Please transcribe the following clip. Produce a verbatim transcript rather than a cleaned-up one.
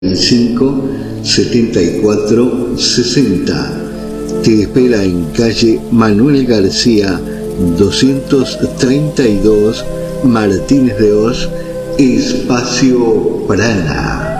cinco setenta y cuatro sesenta. Te espera en calle Manuel García doscientos treinta y dos, Martínez de Oz, Espacio Prana.